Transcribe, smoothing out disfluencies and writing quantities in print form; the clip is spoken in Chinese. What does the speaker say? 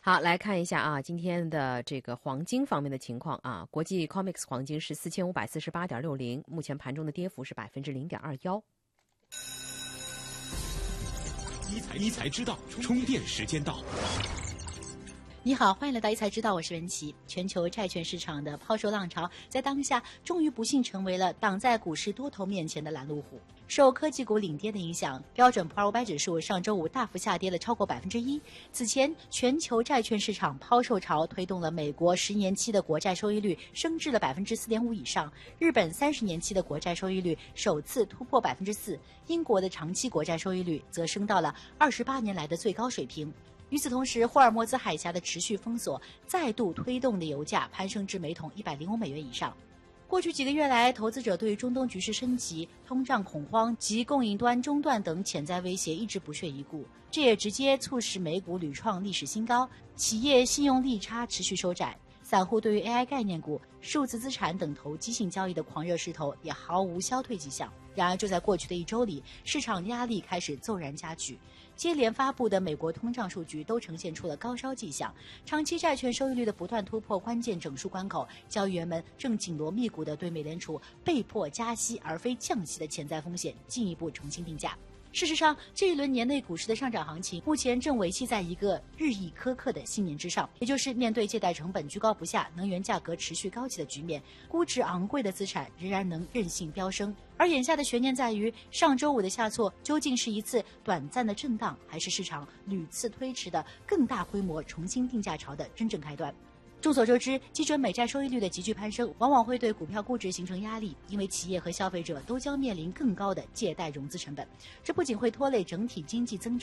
好，来看一下啊，今天的这个黄金方面的情况啊，国际 COMEX 黄金是4548.60，目前盘中的跌幅是0.21%。 一财知道，充电时间到。 你好，欢迎来到一财知道，我是文琪。全球债券市场的抛售浪潮在当下终于不幸成为了挡在股市多头面前的拦路虎。受科技股领跌的影响，标准普尔500指数上周五大幅下跌了超过1%。此前，全球债券市场抛售潮推动了美国10年期的国债收益率升至了4.5%以上，日本30年期的国债收益率首次突破4%，英国的长期国债收益率则升到了28年来的最高水平。与此同时，霍尔莫兹海峡的持续封锁再度推动的油价攀升至每桶$105以上。过去几个月来，投资者对中东局势升级、通胀恐慌及供应端中断等潜在威胁一直不屑一顾，这也直接促使美股屡创历史新高，企业信用利差持续收窄。散户对于 AI 概念股、数字资产等投机性交易的狂热势头也毫无消退迹象。然而，就在过去的1周里，市场压力开始骤然加剧。接连发布的美国通胀数据都呈现出了高烧迹象，长期债券收益率的不断突破关键整数关口，交易员们正紧锣密鼓地对美联储被迫加息而非降息的潜在风险进一步重新定价。事实上，这一轮年内股市的上涨行情目前正维系在一个日益苛刻的信念之上，也就是面对借贷成本居高不下、能源价格持续高企的局面，估值昂贵的资产仍然能任性飙升。而眼下的悬念在于，上周五的下挫究竟是一次短暂的震荡，还是市场屡次推迟的更大规模重新定价潮的真正开端。众所周知，基准美债收益率的急剧攀升往往会对股票估值形成压力，因为企业和消费者都将面临更高的借贷融资成本，这不仅会拖累整体经济增长，